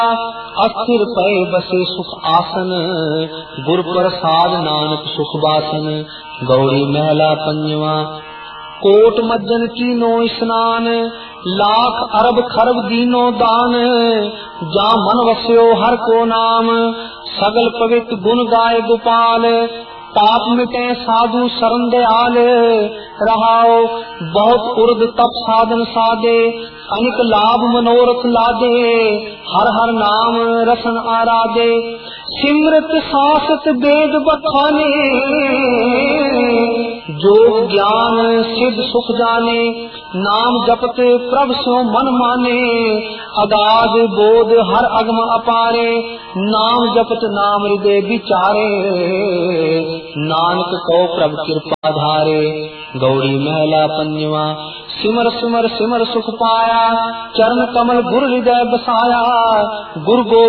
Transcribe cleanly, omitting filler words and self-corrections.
अस्थिर पए बसे सुख आसन, गुर प्रसाद नानक सुख बासन। गौरी महला पंजवा। कोट मज्जन कीनो स्नान, लाख अरब खरब दीनो दान। जा मन वस्यो हर को नाम, सगल पवित्र गुण गाय गोपाल। पाप मिटे साधु शरण दयाल, रहाओ बहुत उर्द तप साधन साधे। अनिक लाभ मनोरथ लादे, हर हर नाम रसन आराधे। सिमरत सासत वेद बखाने, जोग ज्ञान सिद्ध सुख जाने। नाम जपत प्रभ सो मन माने, अगाध बोध हर अगम अपारे। नाम जपत नाम हृदय विचारे, नानक को प्रभ कृपा धारे। गौरी महला पंजवा। सिमर सिमर सिमर सुख पाया, चरण कमल गुर हृदय बसाया। गुरु